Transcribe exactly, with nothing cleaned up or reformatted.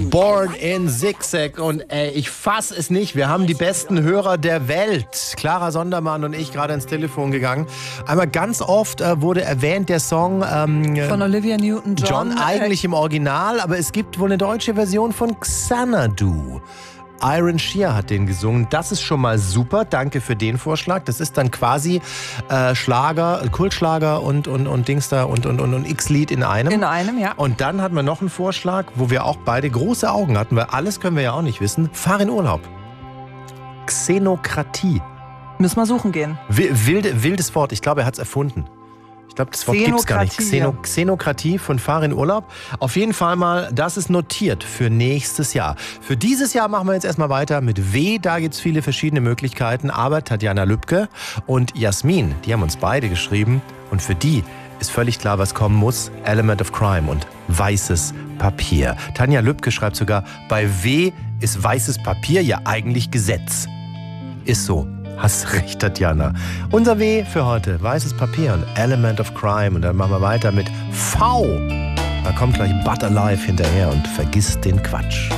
Born in Zigzag. Und ey, ich fass es nicht. Wir haben die besten Hörer der Welt. Clara Sondermann und ich gerade ins Telefon gegangen. Einmal ganz oft äh, wurde erwähnt der Song ähm, von Olivia Newton-John. John, eigentlich im Original, aber es gibt wohl eine deutsche Version von Xanadu. Iron Shear hat den gesungen. Das ist schon mal super. Danke für den Vorschlag. Das ist dann quasi äh, Schlager, Kultschlager und, und, und Dings da und, und, und, und X-Lied in einem. In einem, ja. Und dann hatten wir noch einen Vorschlag, wo wir auch beide große Augen hatten, weil alles können wir ja auch nicht wissen. Fahr in Urlaub. Xenokratie. Müssen wir suchen gehen. Wilde, wildes Wort. Ich glaube, er hat es erfunden. Ich glaube, das Wort gibt es gar nicht. Xeno, Xenokratie von Fahr in Urlaub. Auf jeden Fall mal, das ist notiert für nächstes Jahr. Für dieses Jahr machen wir jetzt erstmal weiter mit W. Da gibt es viele verschiedene Möglichkeiten. Aber Tatjana Lübke und Jasmin, die haben uns beide geschrieben. Und für die ist völlig klar, was kommen muss. Element of Crime und weißes Papier. Tanja Lübke schreibt sogar, bei W ist weißes Papier ja eigentlich Gesetz. Ist so. Hast recht, Tatjana. Unser W für heute, weißes Papier und Element of Crime. Und dann machen wir weiter mit V. Da kommt gleich Butter Life hinterher und vergiss den Quatsch.